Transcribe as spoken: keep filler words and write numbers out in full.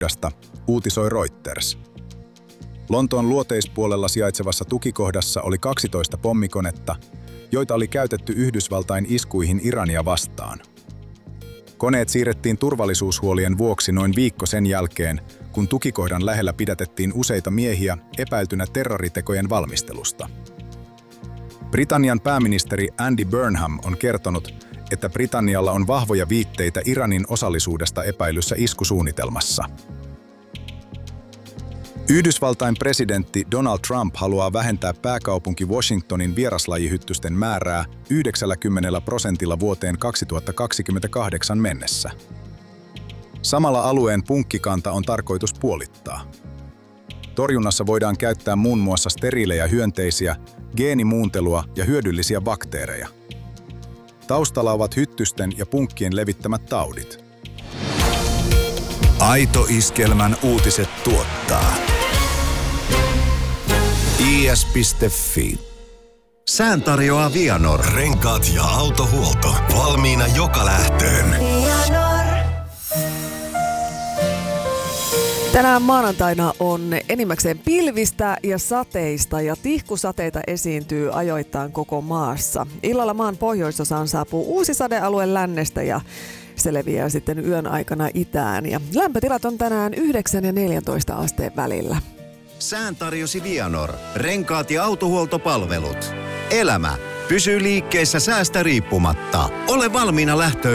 tukikohdasta, uutisoi Reuters. Lontoon luoteispuolella sijaitsevassa tukikohdassa oli kaksitoista pommikonetta, joita oli käytetty Yhdysvaltain iskuihin Irania vastaan. Koneet siirrettiin turvallisuushuolien vuoksi noin viikko sen jälkeen, kun tukikohdan lähellä pidätettiin useita miehiä epäiltynä terroritekojen valmistelusta. Britannian pääministeri Andy Burnham on kertonut, että Britannialla on vahvoja viitteitä Iranin osallisuudesta epäilyssä iskusuunnitelmassa. Yhdysvaltain presidentti Donald Trump haluaa vähentää pääkaupunki Washingtonin vieraslajihyttysten määrää yhdeksänkymmentä prosentilla vuoteen kaksituhattakaksikymmentäkahdeksan mennessä. Samalla alueen punkkikanta on tarkoitus puolittaa. Torjunnassa voidaan käyttää muun muassa steriilejä hyönteisiä, geenimuuntelua ja hyödyllisiä bakteereja. Taustalla ovat hyttysten ja punkkien levittämät taudit. Aito Iskelmän uutiset tuottaa i s piste f i. Sään tarjoaa Vianor. Renkaat ja autohuolto. Valmiina joka lähtöön. Tänään maanantaina on enimmäkseen pilvistä ja sateista ja tihkusateita esiintyy ajoittain koko maassa. Illalla maan pohjoisosaan saapuu uusi sadealue lännestä ja se leviää sitten yön aikana itään. Ja lämpötilat on tänään yhdeksän ja neljäntoista asteen välillä. Sään tarjosi Vianor. Renkaat ja autohuoltopalvelut. Elämä pysyy liikkeessä säästä riippumatta. Ole valmiina lähtöön